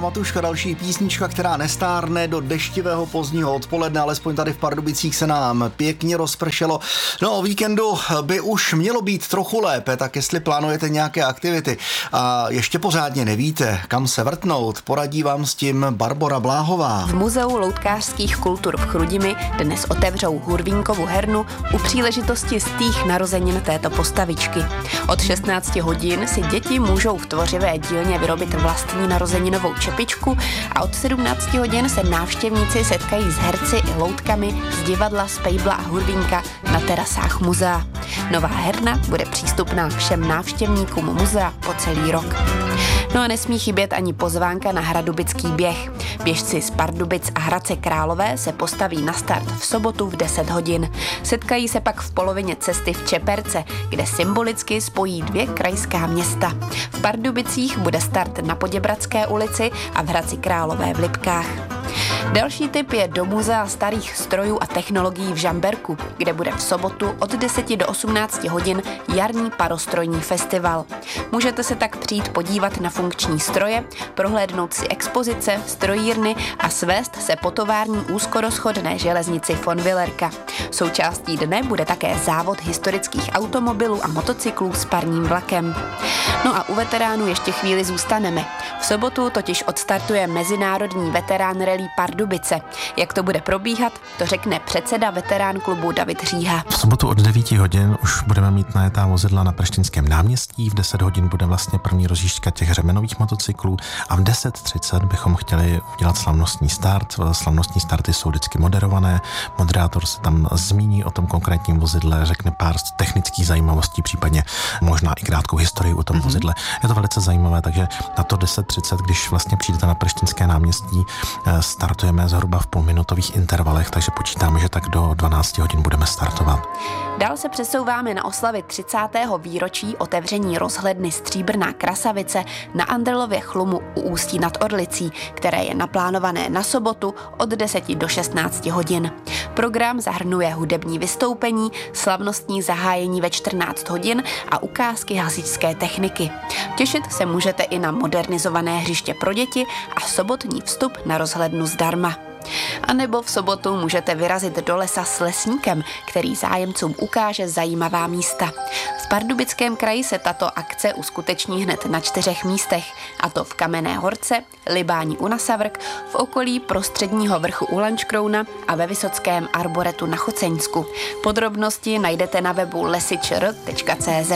Matuška, další písnička, která nestárne do deštivého pozdního odpoledne, alespoň tady v Pardubicích se nám pěkně rozpršelo. No, o víkendu by už mělo být trochu lépe, tak jestli plánujete nějaké aktivity a ještě pořádně nevíte, kam se vrtnout, poradí vám s tím Barbora Bláhová. V Muzeu loutkářských kultur v Chrudimi dnes otevřou Hurvínkovu hernu u příležitosti stých narozenin této postavičky. Od 16 hodin si děti můžou v tvořivé dílně vyrobit vlastní narozeninovou čepičku a od 17 hodin se návštěvníci setkají s herci i loutkami z divadla, z Pejbla a Hurvínka na terasách muzea. Nová herna bude přístupná všem návštěvníkům muzea po celý rok. No a nesmí chybět ani pozvánka na Hradubický běh. Běžci z Pardubic a Hradce Králové se postaví na start v sobotu v 10 hodin. Setkají se pak v polovině cesty v Čeperce, kde symbolicky spojí dvě krajská města. V Pardubicích bude start na Poděbradské ulici a v Hradci Králové v Lipkách. Další tip je do Muzea starých strojů a technologií v Žamberku, kde bude v sobotu od 10 do 18 hodin jarní parostrojní festival. Můžete se tak přijít podívat na funkční stroje, prohlédnout si expozice, strojírny a svést se po tovární úzkorozchodné železnici von Willerka. Součástí dne bude také závod historických automobilů a motocyklů s parním vlakem. No a u veteránů ještě chvíli zůstaneme. V sobotu totiž odstartuje Mezinárodní veterán rally Pardubice. Jak to bude probíhat, to řekne předseda veterán klubu David Říha. V sobotu od 9 hodin už budeme mít najetá vozidla na Praštinském náměstí, v 10 hodin bude vlastně první rozjížďka těch řemenových motocyklů a v 10:30 bychom chtěli udělat slavnostní start. Slavnostní starty jsou vždycky moderované, moderátor se tam zmíní o tom konkrétním vozidle, řekne pár technických zajímavostí, případně možná i krátkou historii o tom vozidle. Je to velice zajímavé, takže na to 10:30, když vlastně přijdete na Praštinské náměstí, startujeme zhruba v půlminutových intervalech, takže počítáme, že tak do 12 hodin budeme startovat. Dál se přesouváme na oslavy 30. výročí otevření rozhledny Stříbrná Krasavice na Andrlově chlumu u Ústí nad Orlicí, které je naplánované na sobotu od 10 do 16 hodin. Program zahrnuje hudební vystoupení, slavnostní zahájení ve 14 hodin a ukázky hasičské techniky. Těšit se můžete i na modernizované hřiště pro děti a sobotní vstup na rozhlednu zdarma. A nebo v sobotu můžete vyrazit do lesa s lesníkem, který zájemcům ukáže zajímavá místa. V Pardubickém kraji se tato akce uskuteční hned na 4 místech, a to v Kamenné Horce, Libáni u Nasavrk, v okolí Prostředního vrchu u Lanškrouna a ve Vysockém arboretu na Choceňsku. Podrobnosti najdete na webu lesičr.cz.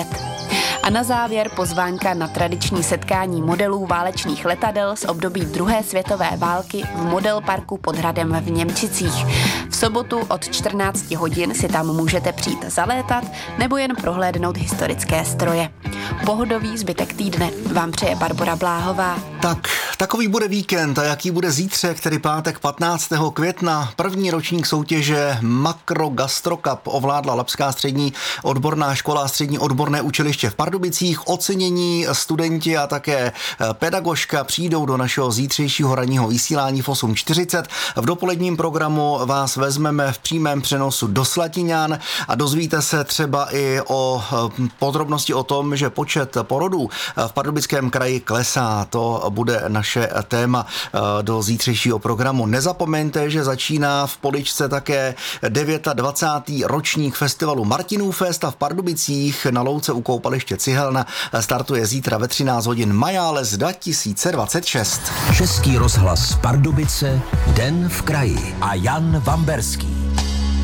A na závěr pozvánka na tradiční setkání modelů válečných letadel z období druhé světové války v Model parku pod hradem v Němčicích. V sobotu od 14 hodin si tam můžete přijít zalétat nebo jen prohlédnout historické stroje. Pohodový zbytek týdne vám přeje Barbora Bláhová. Tak, takový bude víkend a jaký bude zítřek, tedy pátek 15. května. První ročník soutěže Makro Gastro Cup ovládla Labská střední odborná škola a střední odborné učiliště v Pardubicích. Ocenění studenti a také pedagožka přijdou do našeho zítřejšího ranního vysílání v 8:40. V dopoledním programu vás vezmeme v přímém přenosu do Slatiňan a dozvíte se třeba i o podrobnosti o tom, že počet porodů v Pardubickém kraji klesá. To bude naše téma do zítřejšího programu. Nezapomeňte, že začíná v Poličce také 29. ročník festivalu Martinův fest a v Pardubicích na louce u koupaliště Cihelna startuje zítra ve 13 hodin Majáles 2026. Český rozhlas Pardubice, Den v kraji a Jan Vamberský.